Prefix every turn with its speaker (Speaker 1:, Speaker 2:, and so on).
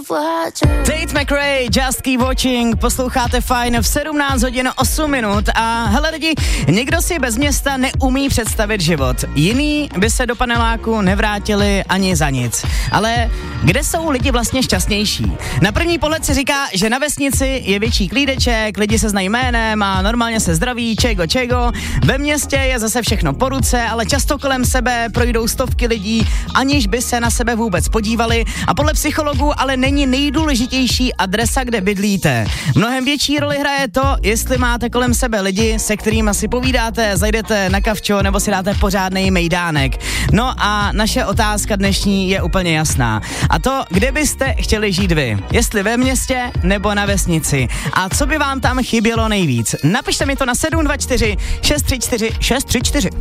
Speaker 1: Tate McRae, Just Keep Watching, posloucháte Fajn v 17 hodin 8 minut a hele lidi, někdo si bez města neumí představit život. Jiný by se do paneláku nevrátili ani za nic. Ale kde jsou lidi vlastně šťastnější? Na první pohled se říká, že na vesnici je větší klídeček, lidi se znají jménem a normálně se zdraví, čego. Ve městě je zase všechno po ruce, ale často kolem sebe projdou stovky lidí, aniž by se na sebe vůbec podívali a podle psychologů ale není nejdůležitější adresa, kde bydlíte. Mnohem větší roli hraje to, jestli máte kolem sebe lidi, se kterými si povídáte, zajdete na kavčo nebo si dáte pořádnej mejdánek. No a naše otázka dnešní je úplně jasná. A to, kde byste chtěli žít vy? Jestli ve městě nebo na vesnici? A co by vám tam chybělo nejvíc? Napište mi to na 724 634 634.